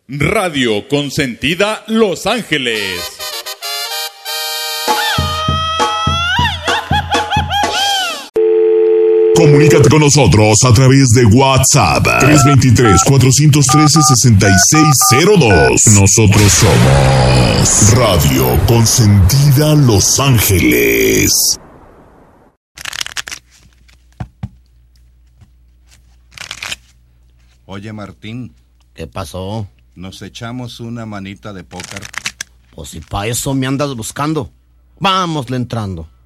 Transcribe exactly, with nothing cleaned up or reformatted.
Radio Consentida Los Ángeles. Comunícate con nosotros a través de WhatsApp tres dos tres, cuatro uno tres, seis seis cero dos. Nosotros somos Radio Consentida Los Ángeles. Oye, Martín. ¿Qué pasó? ¿Nos echamos una manita de póker? Pues si pa' eso me andas buscando. Vámosle entrando.